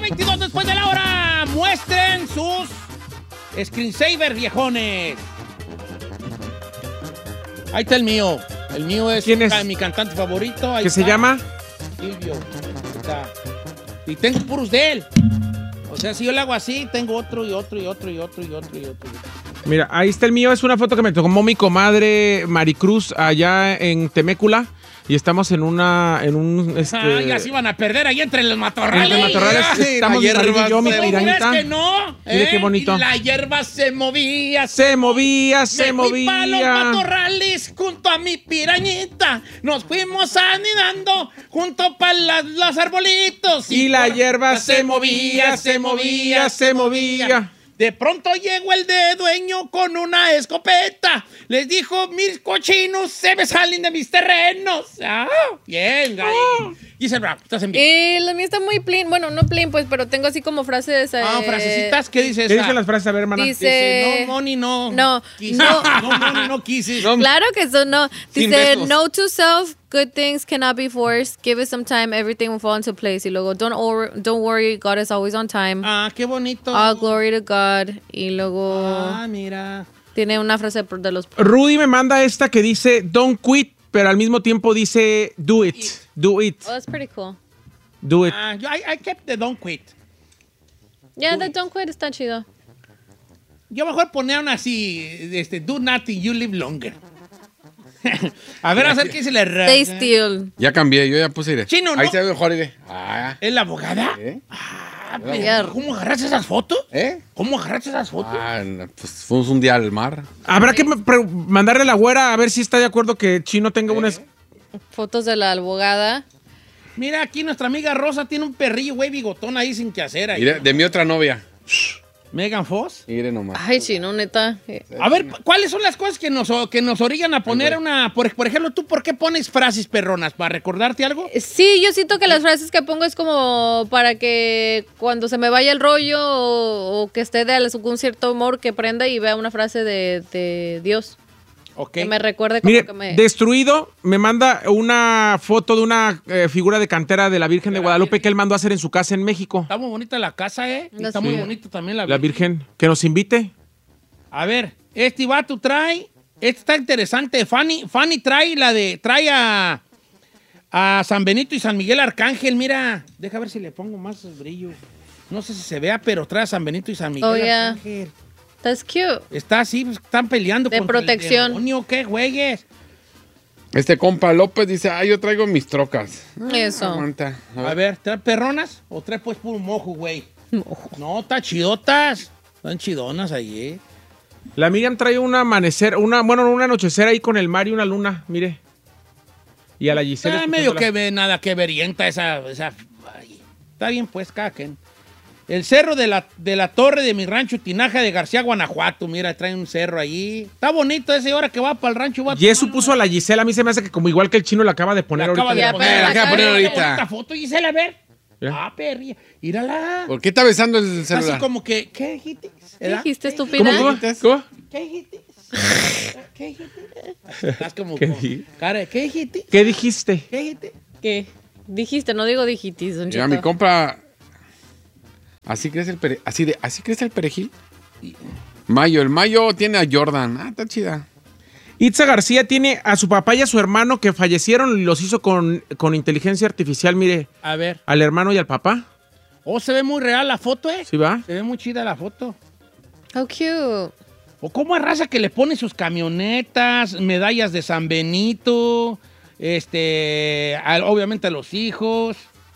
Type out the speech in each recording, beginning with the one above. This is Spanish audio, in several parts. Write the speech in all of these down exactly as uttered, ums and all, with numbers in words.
veintidós después de la hora. Muestren sus screensavers, viejones. Ahí está el mío. El mío es, ¿Quién es? mi cantante favorito. Ahí ¿Qué está. se llama? Silvio. Ahí está. Y tengo puros de él. O sea, si yo le hago así, tengo otro y otro y otro y otro y otro y otro. Mira, ahí está el mío. Es una foto que me tomó mi comadre Maricruz allá en Temécula. Y estamos en una... en un... Este, Ah, ya se iban a perder ahí entre los matorrales. Entre matorrales. Ay, Estamos mi la marido y yo, mi ¿cómo pirañita. ves que no? Mire ¿Eh? qué bonito. Y la hierba se movía. Se movía, se Me fui pa' los movía. matorrales junto a mi pirañita. Nos fuimos anidando junto para los arbolitos. Y la hierba se movía, se movía, se movía. De pronto llegó el de dueño con una escopeta. Les dijo, mis cochinos se me salen de mis terrenos. Ah, bien, Gary. Ah. Giselle Brown, estás en vivo. Eh, la mía está muy plain. Bueno, no plain, pues, pero tengo así como frases. Eh, Ah, frasecitas, ¿qué dice ¿Qué esa? dicen las frases? A ver, hermana. Dice- Dice, no, money, no. No, Kisses. no. No, money, no kisses. No. Claro que eso no. Sin Dice, besos. no to self, good things cannot be forced. Give it some time, everything will fall into place. Y luego, don't, or- don't worry, God is always on time. Ah, qué bonito. All glory to God. Y luego Ah, mira. tiene una frase de los... Rudy me manda esta que dice, don't quit, pero al mismo tiempo dice, do it, do it, Oh, that's pretty cool. do it. Ah, yo, I, I kept the don't quit. Yeah, the don't quit está chido. Yo mejor ponía una así, este, do nothing, you live longer. A ver, a ver qué se le ra- Stay still. Ya cambié, yo ya puse iré. Chino, ¿no? Ahí se ve mejor iré. Ah, ¿Es la abogada? ¿eh? Ah, Mira. pero, ¿cómo agarraste esas fotos? ¿Eh? ¿Cómo agarraste esas fotos? Ah, no, pues fuimos un día al mar. Habrá que pre- mandarle a la güera a ver si está de acuerdo que Chino tenga una... es- Fotos de la abogada. Mira, aquí nuestra amiga Rosa tiene un perrillo, güey, bigotón ahí sin que hacer ahí. Iré, de mi otra novia. Megan Foss. Iré nomás. Ay, chino, neta. Eh, A ver, ¿cuáles son las cosas que nos, que nos orillan a poner una... Por, por ejemplo, ¿tú por qué pones frases perronas? ¿Para recordarte algo? Sí, yo siento que las frases que pongo es como para que cuando se me vaya el rollo o, o que esté de algún cierto humor que prenda y vea una frase de, de Dios. Ok. Que me recuerde como Mire, que me... Destruido me manda una foto de una eh, figura de cantera de la Virgen de Guadalupe que él mandó a hacer en su casa en México. Está muy bonita la casa, ¿eh? Y No, está sí. muy bonita también la, La Virgen, que nos invite. A ver, este vato trae... Este está interesante. Fanny, Fanny trae la de... Trae a... A San Benito y San Miguel Arcángel. Mira, deja ver si le pongo más brillo. No sé si se vea, pero trae a San Benito y San Miguel Oh, yeah. Arcángel. That's cute. Está así, pues, están peleando De contra protección. el demonio. ¿Qué güeyes? Este compa López dice, ah, yo traigo mis trocas. Eso. Aguanta. A ver, ¿trae perronas o trae pues puro mojo, güey? No, está chidotas. Están chidonas ahí, ¿eh? La Miriam trae un amanecer, una, bueno, un anochecer ahí con el mar y una luna, mire. Y a la Gisela. Está medio escuchándola. que ve, nada que verienta esa... esa ay, está bien, pues, caquen. El cerro de la, de la torre de mi rancho Tinaja de García, Guanajuato. Mira, trae un cerro ahí. Está bonito ese, ahora que va para el rancho. Va a Y eso tomar puso a la Gisela, a mí se me hace que como igual que el Chino la acaba de una- poner la acaba ahorita. de Ya, poner. pero la acaba de poner acá- ahorita. Esta foto, Gisela, a ver. Mira. Ah, perrilla. Mírala. ¿Por qué está besando el Así celular? como que, ¿qué dijiste? ¿Qué ¿Verdad? dijiste, ¿Cómo, estúpida? cómo? ¿Cómo? ¿Qué dijiste? ¿Qué dijiste? Estás como... ¿Qué como- di- cara, ¿qué dijiste? ¿Qué dijiste? ¿Qué dijiste? ¿Qué? Dijiste, no digo dijitis, don Mira, Cheto. mi compa... Así crece el perejil. Así de, así crece el perejil. Mayo, el Mayo tiene a Jordan. Ah, está chida. Itza García tiene a su papá y a su hermano que fallecieron y los hizo con, con inteligencia artificial, mire, A ver. al hermano y al papá. Oh, se ve muy real la foto, ¿eh? ¿Sí va? Se ve muy chida la foto. How cute. O cómo es raza que le pone sus camionetas, medallas de San Benito, este, a- obviamente a los hijos.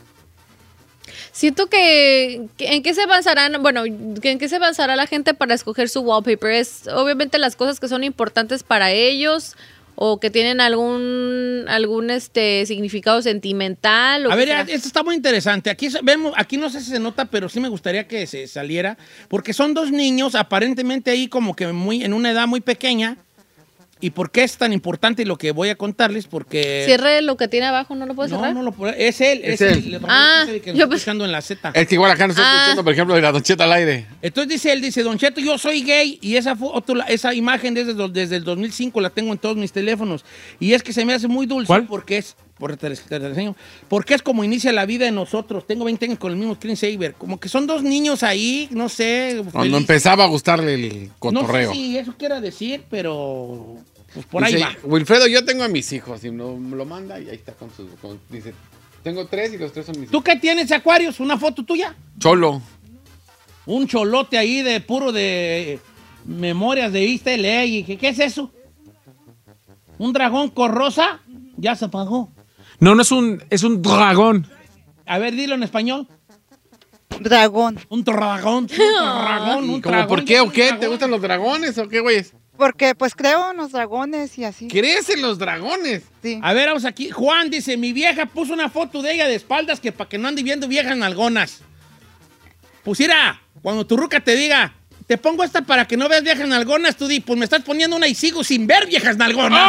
Siento que, que en qué se basarán, bueno, que en qué se basará la gente para escoger su wallpaper. Es obviamente las cosas que son importantes para ellos o que tienen algún algún este significado sentimental. O A qué ver, será. esto está muy interesante. Aquí se- vemos, aquí no sé si se nota, pero sí me gustaría que se saliera, porque son dos niños aparentemente ahí como que muy en una edad muy pequeña. ¿Y por qué es tan importante lo que voy a contarles? Porque Cierre lo que tiene abajo, ¿no lo puedes no, cerrar? no lo puedo- es él, es, Es él. él. Ah, Dice que yo nos está pens- escuchando en la Z. Es que igual acá no estoy Ah. escuchando, por ejemplo, de la Don Cheto al aire. Entonces dice él, dice, Don Cheto, yo soy gay y esa foto, la- esa imagen desde, el- desde el dos mil cinco la tengo en todos mis teléfonos. Y es que se me hace muy dulce ¿Cuál? porque es por te, te, te enseño. Porque es como inicia la vida de nosotros. Tengo veinte años con el mismo screensaver. Como que son dos niños ahí, no sé. Cuando feliz. empezaba a gustarle el cotorreo. No sé si eso quiera decir, pero pues por Dice, ahí va. Wilfredo, yo tengo a mis hijos. Y lo, lo manda y ahí está con sus... con- dice, tengo tres y los tres son mis ¿Tú hijos. qué tienes, Acuarios? ¿Una foto tuya? Cholo. Un cholote ahí de puro de memorias de East L A. ¿Y qué, qué es eso? ¿Un dragón con rosa? Ya se apagó. No, no es un, es un dragón. A ver, dilo en español. Dragón. Un dragón, un dragón, un ¿Cómo dragón. por qué o un qué? dragón. ¿Te gustan los dragones o qué, güey? Porque pues creo en los dragones y así. ¿Crees en los dragones? Sí. A ver, vamos aquí. Juan dice, mi vieja puso una foto de ella de espaldas que para que no ande viendo viejas nalgonas. Pusiera, cuando tu ruca te diga, te pongo esta para que no veas viejas nalgonas, tú di, pues me estás poniendo una y sigo sin ver viejas nalgonas.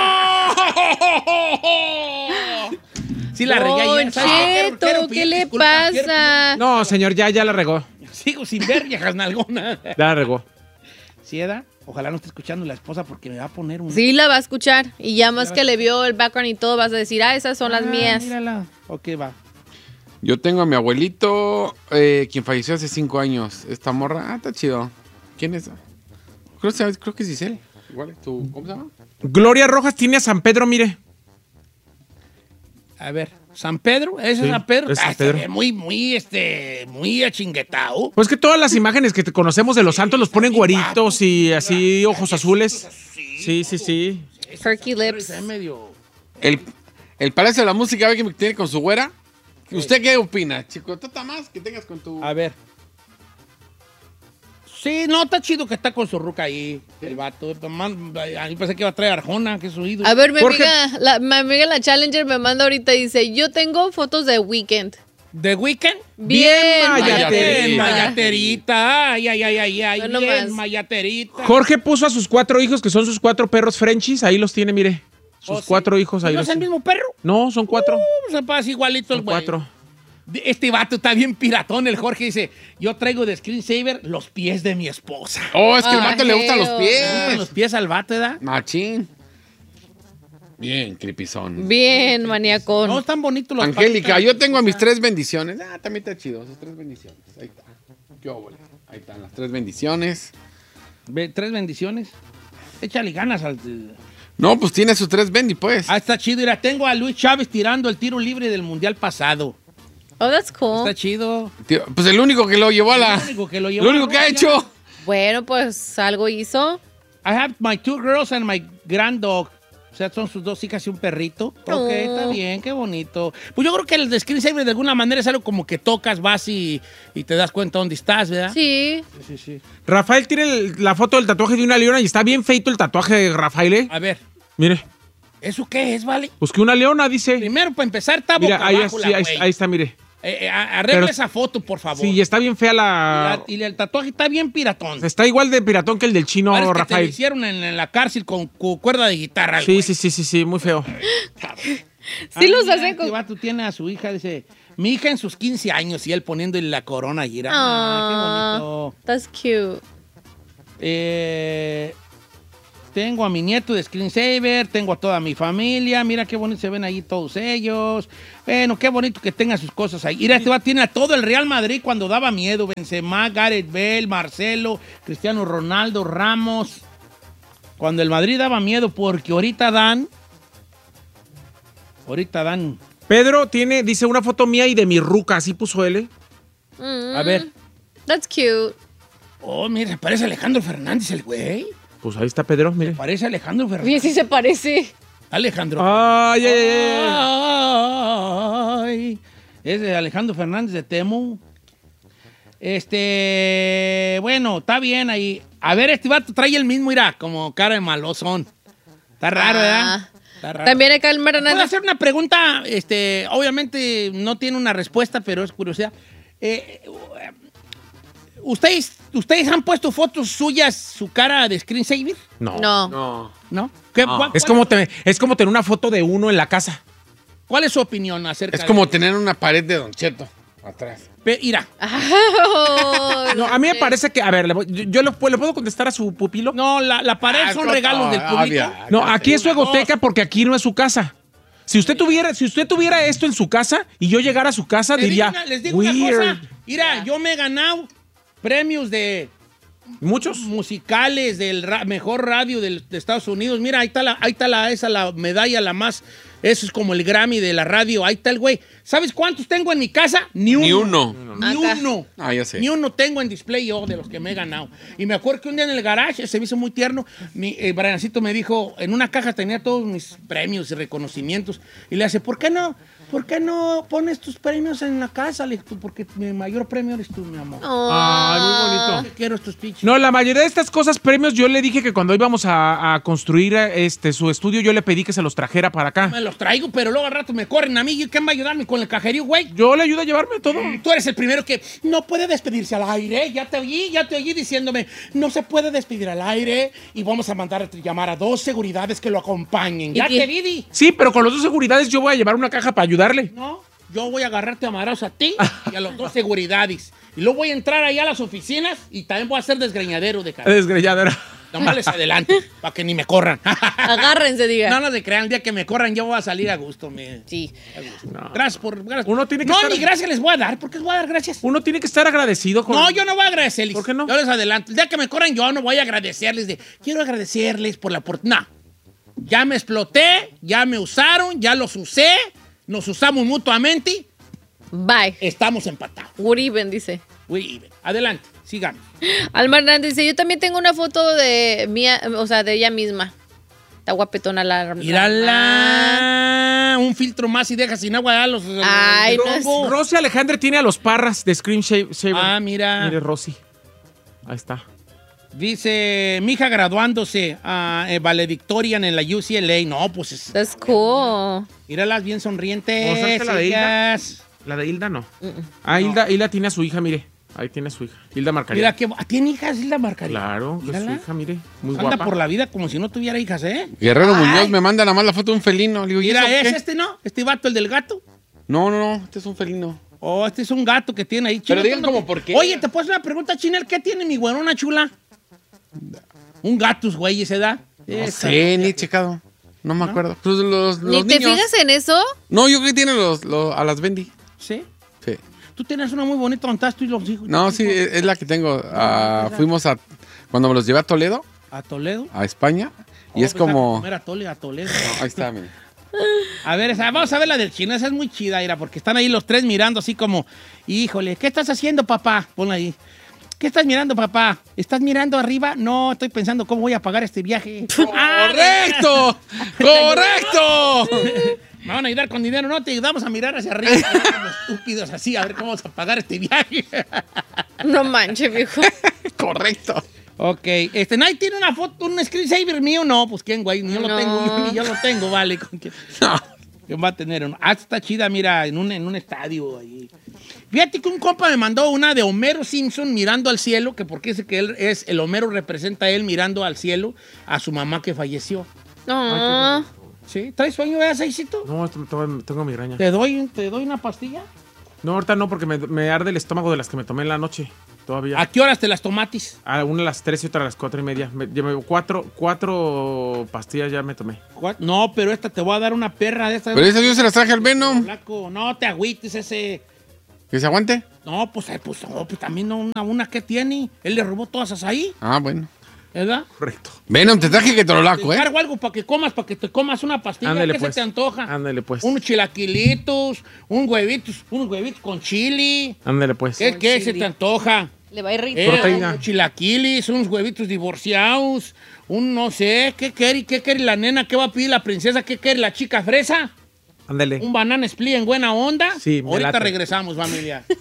Sí la regué Don ayer. ¿Sabes qué? Quiero- Cheto, quiero ¿qué pedir le disculpas, quiero pasa? No, señor, ya, ya la regó. pedir- Sigo sin ver viejas nalgonas. Ya la regó. ¿Sí, Eda? Ojalá no esté escuchando la esposa porque me va a poner un... Sí, la va a escuchar. Y ya más que le vio el background y todo, vas a decir, ah, esas son las Ah, mías. Mírala. Ok, va. Yo tengo a mi abuelito, eh, quien falleció hace cinco años. Esta morra, ah, está chido. ¿Quién es? Creo, que- creo que es Giselle. Igual, ¿tú, ¿cómo se llama? Gloria Rojas tiene a San Pedro, mire. A ver, San Pedro, ¿ese Sí, es San Pedro? es San Ah, se Pedro. ve muy, muy, este, muy achinguetao. Pues que todas las imágenes que te conocemos de los santos los ponen güeritos y así ojos azules. Sí, sí, sí. Perky Pero lips. está medio... El, el Palacio de la Música, ¿ve que me tiene con su güera? ¿Usted qué opina, chico? ¿Tú más que tengas con tu...? A ver. Sí, no, está chido que está con su ruca ahí, el vato. Man, a mí pensé que iba a traer a Arjona, que es su ídolo. A ver, mi Jorge- amiga, la, mi amiga la Challenger me manda ahorita y dice, yo tengo fotos de Weekend. ¿The Weeknd? Bien, mayaterita. Bien, mayaterita. Ay, ay, ay, ay, ay. No Bien, nomás. mayaterita. Jorge puso a sus cuatro hijos, que son sus cuatro perros Frenchies. Ahí los tiene, mire. Sus ¿Oh, sí? cuatro hijos ahí ¿No los es el tiene. mismo perro? No, son cuatro. Uh, se pasa igualito el Son güey. cuatro. Este vato está bien piratón. El Jorge dice, yo traigo de screensaver los pies de mi esposa. Oh, es que al Ay, vato le gustan los feo. ¿Le gustan pies. los pies al vato, ¿verdad? Machín. Bien, creepyzón. Bien, maniacón. No, están bonitos los Angélica, patitas. yo tengo a mis tres bendiciones. Ah, también está chido, sus tres bendiciones. Ahí está. Qué óvole. Ahí están las tres bendiciones. Ve, tres bendiciones. Échale ganas al... No, pues tiene sus tres bendi, pues. Ah, está chido. Mira, tengo a Luis Chávez tirando el tiro libre del Mundial pasado. Oh, that's cool. Está chido. Tío, pues el único que lo llevó a la... El único que lo llevó Lo a único que ha Rusia. hecho. Bueno, pues algo hizo. I have my two girls and my grand dog. O sea, son sus dos hijas y un perrito. Oh. Ok, está bien, qué bonito. Pues yo creo que el de screensaver de alguna manera es algo como que tocas, vas y, y te das cuenta dónde estás, ¿verdad? Sí. sí, sí. Rafael tiene el- la foto del tatuaje de una leona y está bien feito el tatuaje de Rafael, ¿eh? A ver, Mire, ¿eso qué es, vale? busqué una leona, dice. Primero, para empezar, está boca Mira, ahí, abajo sí, la ahí, güey. ahí está, mire. Eh, eh, a- arregla Pero- esa foto, por favor. Sí, y está bien fea Y la... la- y el tatuaje está bien piratón. Está igual de piratón que el del chino, Parece que te lo Rafael. hicieron en, en la cárcel con, cu- cuerda de guitarra. Sí, güey. sí, sí, sí, sí, muy feo. Sí los mira, hace este con... vato tiene a su hija, dice, mi hija en sus quince años y él poniéndole la corona y era, Ah, ah, qué bonito. that's cute. Eh, tengo a mi nieto de screensaver, tengo a toda mi familia, mira qué bonito se ven ahí todos ellos. Bueno, qué bonito que tenga sus cosas ahí. Mira, este vato tiene a todo el Real Madrid cuando daba miedo. Benzema, Gareth Bale, Marcelo, Cristiano Ronaldo, Ramos. Cuando el Madrid daba miedo, porque ahorita dan... Ahorita dan... Pedro tiene, dice, una foto mía y de mi ruca, así puso él, ¿eh? Mm, A ver. That's cute. Oh, mira, se parece a Alejandro Fernández el güey. Pues ahí está Pedro, mire. Parece a Alejandro Bien, Fernández. sí se parece. Alejandro. Ay, ay, ay, ay. Ay, es de Alejandro Fernández de Temu. Este, bueno, está bien ahí. A ver, este vato trae el mismo, irá, como cara de malosón. Está raro, Ah. ¿verdad? Está raro. También acá el ¿Puedo Hernández. hacer una pregunta? Este, obviamente no tiene una respuesta, pero es curiosidad. Eh, ¿ustedes, ¿Ustedes han puesto fotos suyas, su cara de screensaver? No. No. No. ¿No? ¿Qué, No. cuál- Es como, te- es como tener una foto de uno en la casa. ¿Cuál es su opinión acerca Es de como eso? tener una pared de Don Cheto atrás. Pe- Mira, Oh, No, a mí me parece que, a ver, le voy- yo, yo le, puedo- ¿le puedo contestar a su pupilo? no, la, la pared Ah, son no, regalos del no, público. obvia. No, aquí es su egoteca porque aquí no es su casa. Si usted tuviera, si usted tuviera esto en su casa y yo llegara a su casa, Les diría, digo una- les digo weird. una cosa. Mira, yo me he ganado premios de ¿Muchos? musicales del ra- mejor radio del- de Estados Unidos. Mira, ahí está la, ahí está la, esa la medalla la más, eso es como el Grammy de la radio. Ahí está el güey. ¿Sabes cuántos tengo en mi casa? Ni uno. Ni uno. Ni Acá. uno. Ah, ya sé. Ni uno tengo en display yo de los que me he ganado. Y me acuerdo que un día en el garage, se me hizo muy tierno, mi eh, Briancito me dijo, en una caja tenía todos mis premios y reconocimientos. Y le hace, ¿por qué no? ¿Por qué no pones tus premios en la casa? Le dije, "Tú, porque mi mayor premio eres tú, mi amor. Ay, muy bonito. Yo quiero estos pinches. No, la mayoría de estas cosas, premios, yo le dije que cuando íbamos a, a construir este su estudio, yo le pedí que se los trajera para acá. Me los traigo, pero luego al rato me corren a mí. ¿Y quién va a ayudarme con el cajerío, güey? Yo le ayudo a llevarme todo. Tú eres el primero que no puede despedirse al aire. Ya te oí, ya te oí diciéndome, no se puede despedir al aire y vamos a mandar a llamar a dos seguridades que lo acompañen. Ya ¿Y te qué? vi, Di. Sí, pero con los dos seguridades yo voy a llevar una caja para ayudarle. No, yo voy a agarrarte a madrazos a ti y a los dos seguridades. Y luego voy a entrar allá a las oficinas y también voy a hacer desgreñadero de cara. Desgreñadera. Nomás les adelanto, para que ni me corran. Agárrense, diga. No, no se crean, el día que me corran yo voy a salir a gusto. Me... Sí. Gracias por... Gracias. Uno tiene que no, estar- ni gracias les voy a dar. ¿Por qué les voy a dar gracias? Uno tiene que estar agradecido con... No, yo no voy a agradecerles. ¿Por qué no? Yo les adelanto. El día que me corran, yo no voy a agradecerles de, quiero agradecerles por la oportunidad. No. Ya me exploté, ya me usaron, ya los usé, nos usamos mutuamente, Bye. estamos empatados. Uriben dice. Uy, adelante, sigamos. Alma Hernández dice, yo también tengo una foto de mía, o sea, de ella misma. Está guapetona la... Mírala. Un filtro más y deja sin agua a los... Ay, los no es- rombos. Rosy Alejandra tiene a los Parras de Scream Shaver. Ah, mira. Mire, Rosy. Ahí está. Dice, mi hija graduándose a eh, valedictorian en la U C L A. No, pues, es- That's cool. míralas bien sonrientes. ¿Mostraste la de Hilda? ellas. La de Hilda no. Ah, Hilda, Hilda tiene a su hija, mire. Ahí tiene a su hija. Hilda Marcaría. Mira, que ¿tiene hijas Hilda Marcaría? Claro, que es su Mírala. hija, mire. Muy Anda guapa. por la vida como si no tuviera hijas, ¿eh? Guerrero Ay. Muñoz me manda nada más la foto de un felino. Le digo, ¿y Mira, eso ¿es qué? este, no? ¿Este vato, el del gato? No, no, no. Este es un felino. Oh, este es un gato que tiene ahí. Pero Chino, digan ¿qué- como por qué. Oye, ¿te puedo hacer una pregunta, Chinel? ¿Qué tiene mi güerona chula? Un gatus, güey, esa edad. No Esa. sé, ni he checado. No me acuerdo. Pues los, ¿Ni los te niños. fijas en eso? No, yo creo que tiene los, los- a las Bendy. ¿Sí? Sí. Tú tienes una muy bonita, ¿dónde estás tú y los hijos? No, sí, es es la que tengo. Ah, fuimos a... Cuando me los llevé a Toledo, ¿A Toledo? a España, y Oh, es pues, como... A comer a Tole, a Toledo. Ahí está, mira. A ver, esa- vamos a ver la del chino. Esa es muy chida, Ira, porque están ahí los tres mirando así como, híjole, ¿qué estás haciendo, papá? Ponla ahí. ¿Qué estás mirando, papá? ¿Estás mirando arriba? No, estoy pensando cómo voy a pagar este viaje. ¡Correcto! ¡Correcto! Me van a ayudar con dinero, no te ayudamos a mirar hacia arriba. Como estúpidos así, a ver cómo vamos a pagar este viaje. No manches, viejo. Correcto. Ok, este, nadie tiene una foto, un screensaver mío, no, pues quién, güey, ni yo lo No. tengo, yo, ni yo lo tengo, vale. ¿Con quién? No. ¿Quién va a tener uno? Ah, está chida, mira, en un, en un estadio ahí. Fíjate que un compa me mandó una de Homero Simpson mirando al cielo, que porque dice que él es, el Homero representa a él mirando al cielo a su mamá que falleció. No. ¿Sí? ¿Traes sueño, veas, Seisito? No, tengo, tengo migraña. ¿Te doy, ¿Te doy una pastilla? No, ahorita no, porque me, me arde el estómago de las que me tomé en la noche. Todavía. ¿A qué horas te las tomatis? A una a las tres y otra a las cuatro y media. Me, ya me- cuatro, cuatro pastillas ya me tomé. ¿Cuál? No, pero esta te voy a dar una perra de esta. Pero esas yo se las traje al Venom. Flaco, no te agüites ese... ¿Que se aguante? No, pues, eh, pues, no, pues también no, una, una que tiene. Él le robó todas esas ahí, Ah, bueno. ¿verdad? Correcto. Venom, te traje que te lo laco, Te ¿eh? encargo algo para que comas, para que te comas una pastilla. Ándale, ¿Qué pues. se te antoja? Ándale, pues. Unos chilaquilitos, un huevitos, unos huevitos con chili. Ándale, pues. ¿Qué, Con qué se chili. te antoja? Le va a ir rico. Eh, Proteína. unos chilaquilis, unos huevitos divorciados, un no sé, ¿qué quiere? ¿Qué quiere la nena? ¿Qué va a pedir la princesa? ¿Qué quiere la chica fresa? Ándale. ¿Un banana split en buena onda? Sí, me Ahorita late. regresamos, familia.